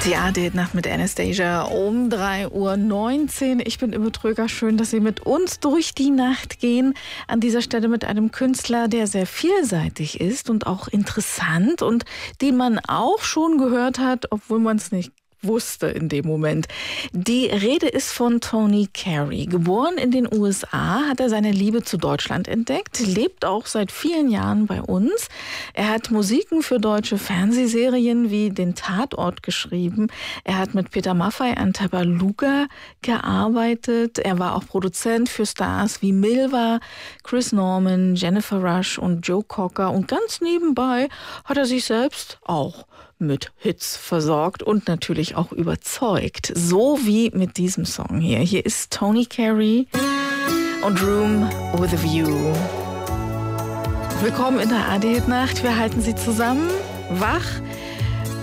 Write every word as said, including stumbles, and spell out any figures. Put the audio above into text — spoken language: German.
Die A D Nacht mit Anastasia um drei Uhr neunzehn. Ich bin Imme Tröger. Schön, dass Sie mit uns durch die Nacht gehen. An dieser Stelle mit einem Künstler, der sehr vielseitig ist und auch interessant und den man auch schon gehört hat, obwohl man es nicht wusste in dem Moment. Die Rede ist von Tony Carey. Geboren in den U S A, hat er seine Liebe zu Deutschland entdeckt, lebt auch seit vielen Jahren bei uns. Er hat Musiken für deutsche Fernsehserien wie den Tatort geschrieben. Er hat mit Peter Maffay an Tabaluga gearbeitet. Er war auch Produzent für Stars wie Milva, Chris Norman, Jennifer Rush und Joe Cocker. Und ganz nebenbei hat er sich selbst auch mit Hits versorgt und natürlich auch überzeugt. So wie mit diesem Song hier. Hier ist Tony Carey und Room with a View. Willkommen in der A D Nacht. Wir halten Sie zusammen, wach